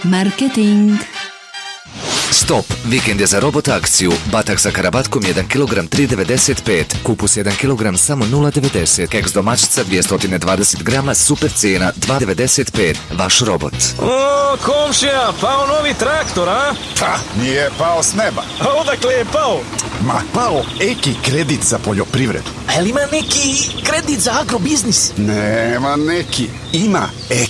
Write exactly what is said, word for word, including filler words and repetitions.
Marketing. Stop! Vikend je za robot akciju. Batak sa karabatkom jedan kilogram tri devedeset pet. Kupus jedan kilogram samo nula devedeset. Keks domaćica dvjesto dvadeset grama, super cijena dva devedeset pet. Vaš robot. O, komšija, pao novi traktor, a? Pa, nije pao s neba. A odakle je pao? Ma, pao Eki kredit za poljoprivredu. A jel ima neki kredit za agrobiznis? Nema neki. Ima Eki